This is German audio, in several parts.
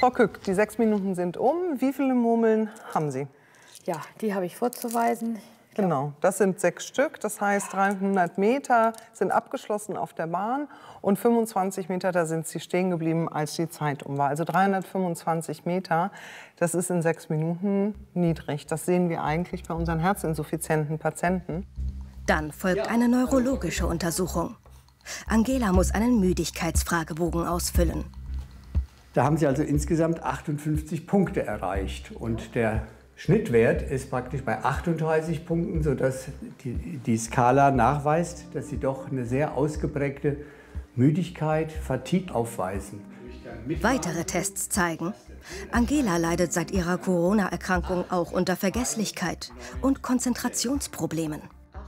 Frau Kück, die 6 Minuten sind um. Wie viele Murmeln haben Sie? Ja, die habe ich vorzuweisen. Genau, das sind 6 Stück. Das heißt, 300 Meter sind abgeschlossen auf der Bahn und 25 Meter, da sind Sie stehen geblieben, als die Zeit um war. Also 325 Meter, das ist in 6 Minuten niedrig. Das sehen wir eigentlich bei unseren herzinsuffizienten Patienten. Dann folgt eine neurologische Untersuchung. Angela muss einen Müdigkeitsfragebogen ausfüllen. Da haben Sie also insgesamt 58 Punkte erreicht. Und der Schnittwert ist praktisch bei 38 Punkten, sodass die Skala nachweist, dass Sie doch eine sehr ausgeprägte Müdigkeit, Fatigue aufweisen. Weitere Tests zeigen, Angela leidet seit ihrer Corona-Erkrankung auch unter Vergesslichkeit und Konzentrationsproblemen.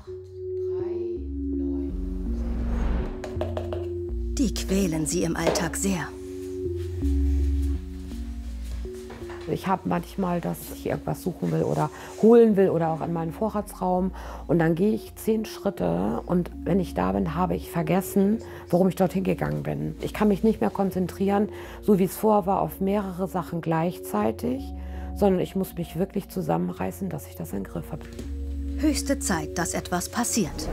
Die quälen sie im Alltag sehr. Ich habe manchmal, dass ich irgendwas suchen will oder holen will oder auch in meinen Vorratsraum. Und dann gehe ich 10 Schritte und wenn ich da bin, habe ich vergessen, warum ich dorthin gegangen bin. Ich kann mich nicht mehr konzentrieren, so wie es vorher war, auf mehrere Sachen gleichzeitig, sondern ich muss mich wirklich zusammenreißen, dass ich das in den Griff habe. Höchste Zeit, dass etwas passiert.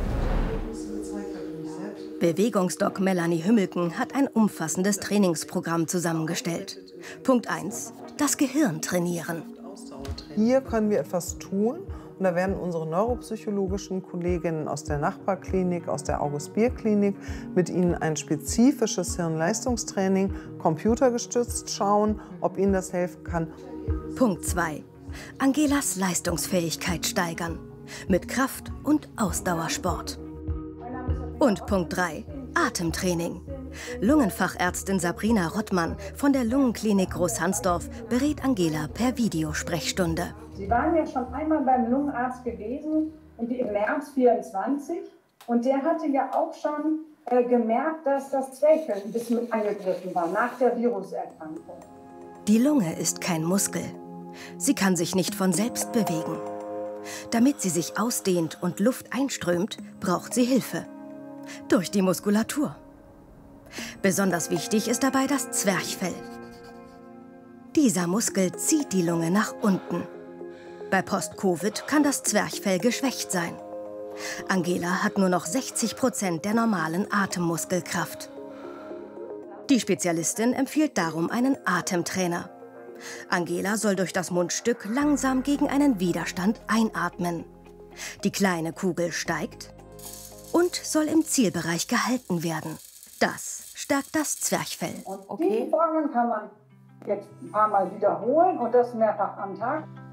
Bewegungsdoc Melanie Hümmelken hat ein umfassendes Trainingsprogramm zusammengestellt. Punkt 1. Das Gehirn trainieren. Hier können wir etwas tun. Und da werden unsere neuropsychologischen Kolleginnen aus der Nachbarklinik, aus der August-Bier-Klinik mit Ihnen ein spezifisches Hirnleistungstraining computergestützt schauen, ob Ihnen das helfen kann. Punkt 2. Angelas Leistungsfähigkeit steigern. Mit Kraft- und Ausdauersport. Und Punkt 3. Atemtraining. Lungenfachärztin Sabrina Rottmann von der Lungenklinik Großhansdorf berät Angela per Videosprechstunde. Sie waren ja schon einmal beim Lungenarzt gewesen, und im März 24. Und der hatte ja auch schon gemerkt, dass das Zwerchfell ein bisschen angegriffen war nach der Viruserkrankung. Die Lunge ist kein Muskel. Sie kann sich nicht von selbst bewegen. Damit sie sich ausdehnt und Luft einströmt, braucht sie Hilfe. Durch die Muskulatur. Besonders wichtig ist dabei das Zwerchfell. Dieser Muskel zieht die Lunge nach unten. Bei Post-Covid kann das Zwerchfell geschwächt sein. Angela hat nur noch 60% der normalen Atemmuskelkraft. Die Spezialistin empfiehlt darum einen Atemtrainer. Angela soll durch das Mundstück langsam gegen einen Widerstand einatmen. Die kleine Kugel steigt und soll im Zielbereich gehalten werden. Das stärkt das Zwerchfell. Und die Übungen kann man jetzt ein paar Mal wiederholen und das mehrfach am Tag.